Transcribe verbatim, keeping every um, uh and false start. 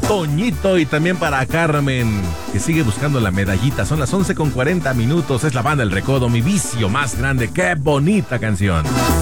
Toñito y también para Carmen, que sigue buscando la medallita. Son las once con cuarenta minutos. Es la banda El Recodo, mi vicio más grande. ¡Qué bonita canción!